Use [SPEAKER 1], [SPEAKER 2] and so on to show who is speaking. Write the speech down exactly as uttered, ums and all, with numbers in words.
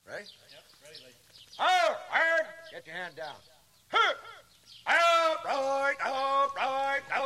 [SPEAKER 1] Ready?
[SPEAKER 2] Yep, ready, Lee.
[SPEAKER 1] All right, get your hand down. Huh. Out, right, out, right,